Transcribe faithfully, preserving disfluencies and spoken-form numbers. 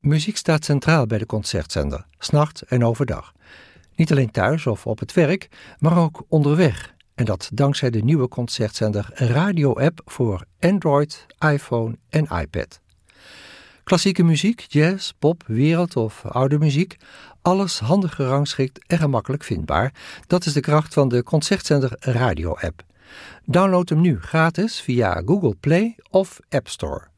Muziek staat centraal bij de Concertzender, 's nachts en overdag. Niet alleen thuis of op het werk, maar ook onderweg. En dat dankzij de nieuwe Concertzender radio-app voor Android, iPhone en iPad. Klassieke muziek, jazz, pop, wereld of oude muziek, alles handig gerangschikt en gemakkelijk vindbaar. Dat is de kracht van de Concertzender radio-app. Download hem nu gratis via Google Play of App Store.